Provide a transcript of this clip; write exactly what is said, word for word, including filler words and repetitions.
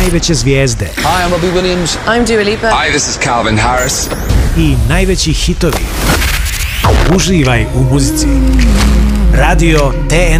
najveće zvijezde. Hi, I'm Robbie Williams. I'm Dua Lipa. Hi, this is Calvin Harris. I najveći hitovi. Uživaj u muzici. Radio T N